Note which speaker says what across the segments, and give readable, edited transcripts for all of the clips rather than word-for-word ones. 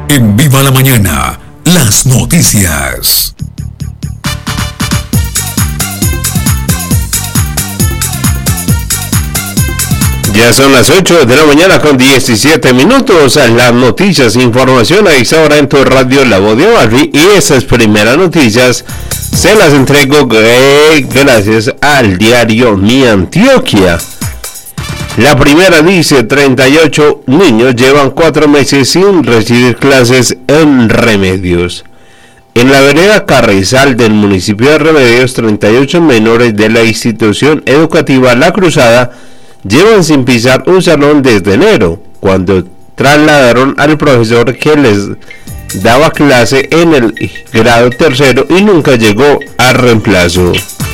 Speaker 1: En Viva la Mañana, las noticias.
Speaker 2: Ya son las 8 de la mañana con 17 minutos. Las noticias, información a esta hora en tu radio La Voz de Amalfi. Y esas primeras noticias se las entrego gracias al diario Mi Antioquia. La primera dice: 38 niños llevan 4 meses sin recibir clases en Remedios. En la vereda Carrizal del municipio de Remedios, 38 menores de la institución educativa La Cruzada llevan sin pisar un salón desde enero, cuando trasladaron al profesor que les daba clase en el grado tercero y nunca llegó a reemplazo.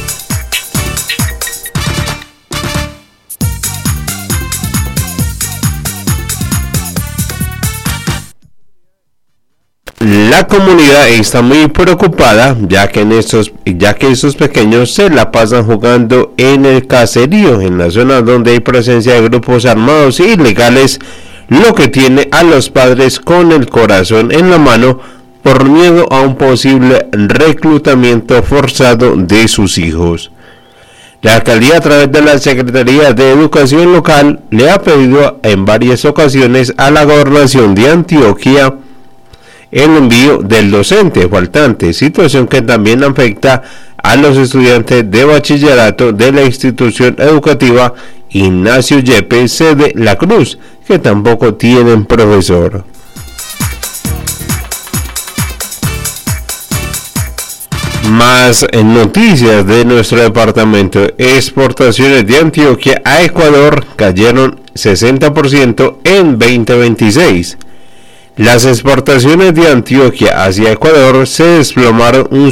Speaker 2: La comunidad está muy preocupada ya que estos pequeños se la pasan jugando en el caserío, en la zona donde hay presencia de grupos armados e ilegales, lo que tiene a los padres con el corazón en la mano por miedo a un posible reclutamiento forzado de sus hijos. La alcaldía, a través de la Secretaría de Educación Local, le ha pedido en varias ocasiones a la Gobernación de Antioquia el envío del docente faltante, situación que también afecta a los estudiantes de bachillerato de la institución educativa Ignacio Yepes, sede La Cruz, que tampoco tienen profesor. Más noticias de nuestro departamento. Exportaciones de Antioquia a Ecuador cayeron 60% en 2026. Las exportaciones de Antioquia hacia Ecuador se desplomaron un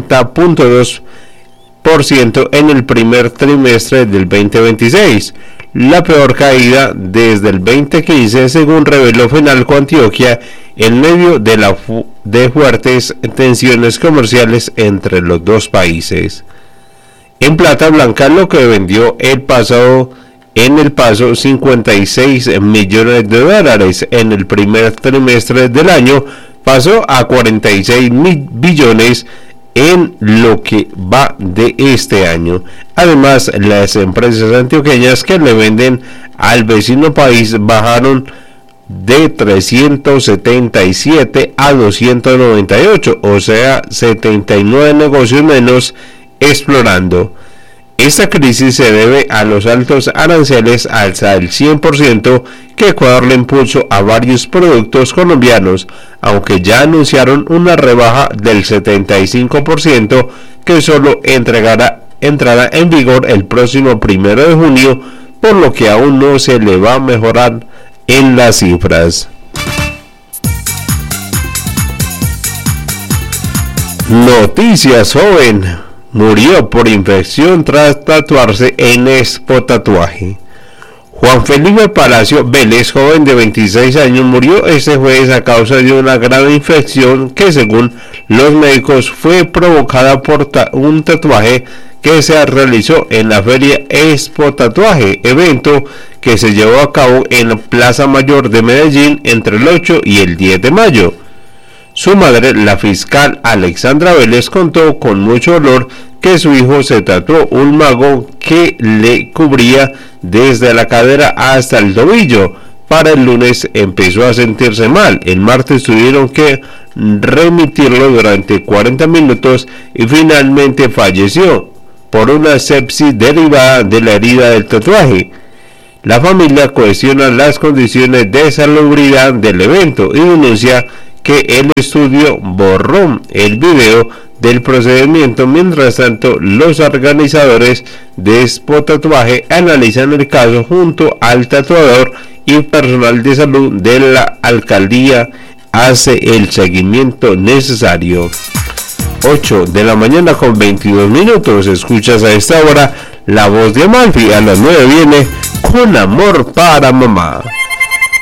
Speaker 2: 60.2% en el primer trimestre del 2026, la peor caída desde el 2015, según reveló Fenalco Antioquia, en medio de fuertes tensiones comerciales entre los dos países. En plata blanca, lo que vendió en el Paso 56 millones de dólares en el primer trimestre del año, pasó a 46 billones en lo que va de este año. Además, las empresas antioqueñas que le venden al vecino país bajaron de 377 a 298, o sea, 79 negocios menos explorando. Esta crisis se debe a los altos aranceles hasta el 100% que Ecuador le impuso a varios productos colombianos, aunque ya anunciaron una rebaja del 75% que solo entrará en vigor el próximo 1 de junio, por lo que aún no se le va a mejorar en las cifras. Noticias. Joven murió por infección tras tatuarse en Expo Tatuaje. Juan Felipe Palacio Vélez, joven de 26 años, murió este jueves a causa de una grave infección que, según los médicos, fue provocada por un tatuaje que se realizó en la feria Expo Tatuaje, evento que se llevó a cabo en la Plaza Mayor de Medellín entre el 8 y el 10 de mayo. Su madre, la fiscal Alexandra Vélez, contó con mucho dolor que su hijo se tatuó un mago que le cubría desde la cadera hasta el tobillo. Para el lunes empezó a sentirse mal. El martes tuvieron que remitirlo durante 40 minutos y finalmente falleció por una sepsis derivada de la herida del tatuaje. La familia cuestiona las condiciones de salubridad del evento y denuncia que el estudio borró el video del procedimiento. Mientras tanto, los organizadores de Expo Tatuaje analizan el caso junto al tatuador y personal de salud de la alcaldía hace el seguimiento necesario. 8 de la mañana con 22 minutos. Escuchas a esta hora La Voz de Amalfi. A las 9 viene Con Amor para Mamá.